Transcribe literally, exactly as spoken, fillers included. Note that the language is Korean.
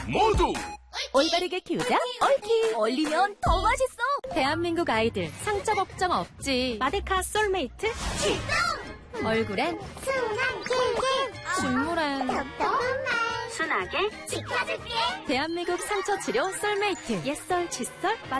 모두 올바르게 키우자 옳키. 얼리면 더 맛있어. 대한민국 아이들 상처 걱정 없지. 마데카 솔메이트 출동. 얼굴엔 순한 캔캔 준물엔 톡톡한 말 순하게 지켜줄게. 대한민국 상처 치료 솔메이트. 옛설 칫솔